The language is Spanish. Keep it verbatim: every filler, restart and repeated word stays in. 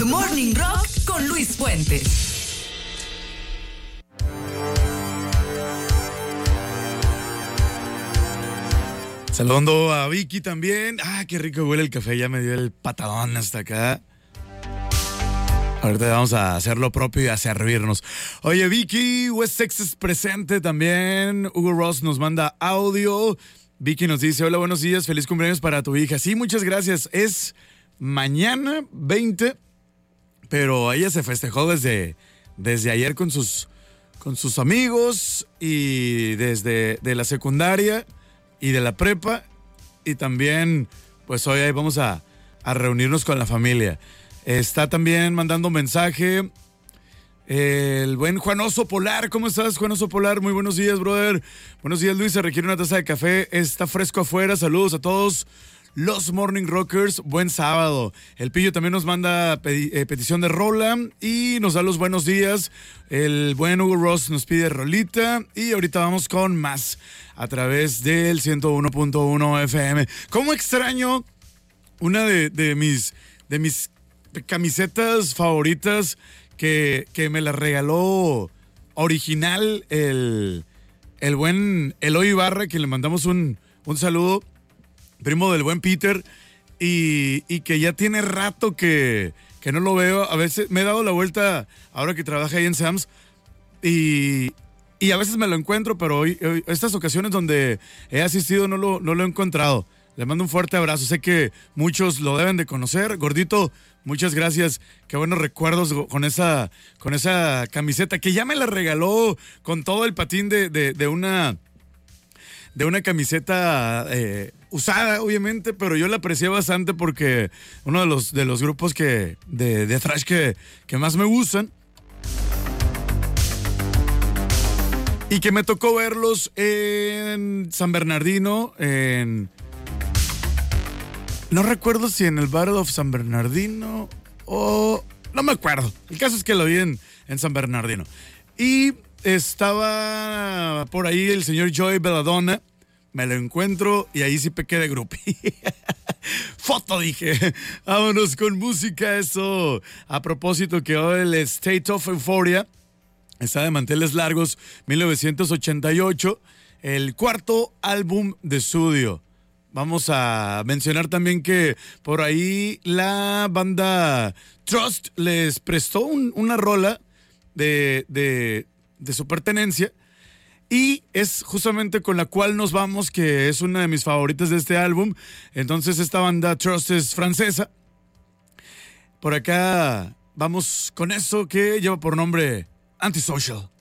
Morning Rock con Luis Fuentes. Saludando a Vicky también. Ah, qué rico huele el café. Ya me dio el patadón hasta acá. Ahorita vamos a hacer lo propio y a servirnos. Oye, Vicky, West Texas presente también. Hugo Ross nos manda audio. Vicky nos dice, hola, buenos días, feliz cumpleaños para tu hija. Sí, muchas gracias. Es mañana veinte, pero ella se festejó desde, desde ayer con sus, con sus amigos y desde de la secundaria y de la prepa, y también pues hoy ahí vamos a, a reunirnos con la familia. Está también mandando mensaje el buen Juan Oso Polar. ¿Cómo estás, Juan Oso Polar? Muy buenos días, brother. Buenos días, Luis. Se requiere una taza de café. Está fresco afuera. Saludos a todos los Morning Rockers. Buen sábado. El Pillo también nos manda pedi- eh, petición de rola y nos da los buenos días. El buen Hugo Ross nos pide rolita y ahorita vamos con más a través del ciento uno punto uno F M. ¿Cómo extraño una de, de mis de mis camisetas favoritas que, que me la regaló original el, el buen Eloy Ibarra, que le mandamos un, un saludo, primo del buen Peter, y, y que ya tiene rato que, que no lo veo. A veces me he dado la vuelta ahora que trabaja ahí en Sam's y, y a veces me lo encuentro, pero hoy, hoy, estas ocasiones donde he asistido no lo, no lo he encontrado. Le mando un fuerte abrazo. Sé que muchos lo deben de conocer. Gordito, muchas gracias. Qué buenos recuerdos con esa, con esa camiseta que ya me la regaló con todo el patín de, de, de una de una camiseta eh, usada, obviamente, pero yo la aprecié bastante porque uno de los, de los grupos que de, de thrash que, que más me gustan y que me tocó verlos en San Bernardino, en... No recuerdo si en el Battle of San Bernardino o... No me acuerdo. El caso es que lo vi en, en San Bernardino. Y estaba por ahí el señor Joey Belladonna. Me lo encuentro y ahí sí pequé de grupo. Foto, dije. Vámonos con música. Eso a propósito que hoy el State of Euphoria está de manteles largos, mil novecientos ochenta y ocho. El cuarto álbum de estudio. Vamos a mencionar también que por ahí la banda Trust les prestó un, una rola de, de, de su pertenencia y es justamente con la cual nos vamos, que es una de mis favoritas de este álbum. Entonces esta banda Trust es francesa. Por acá vamos con eso que lleva por nombre Antisocial.